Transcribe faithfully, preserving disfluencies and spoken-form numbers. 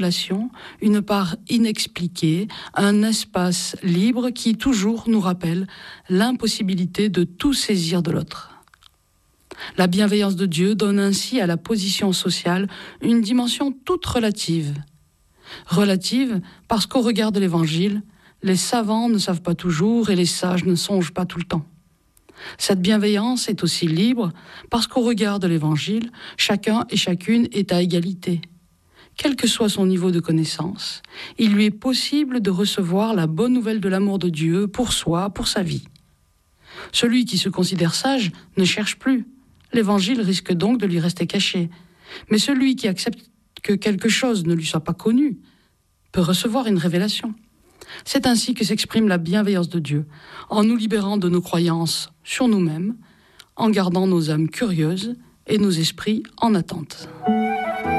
relation, une part inexpliquée, un espace libre qui toujours nous rappelle l'impossibilité de tout saisir de l'autre. La bienveillance de Dieu donne ainsi à la position sociale une dimension toute relative. Relative parce qu'au regard de l'Évangile, les savants ne savent pas toujours et les sages ne songent pas tout le temps. Cette bienveillance est aussi libre parce qu'au regard de l'Évangile, chacun et chacune est à égalité. Quel que soit son niveau de connaissance, il lui est possible de recevoir la bonne nouvelle de l'amour de Dieu pour soi, pour sa vie. Celui qui se considère sage ne cherche plus. L'Évangile risque donc de lui rester caché. Mais celui qui accepte que quelque chose ne lui soit pas connu peut recevoir une révélation. C'est ainsi que s'exprime la bienveillance de Dieu, en nous libérant de nos croyances sur nous-mêmes, en gardant nos âmes curieuses et nos esprits en attente.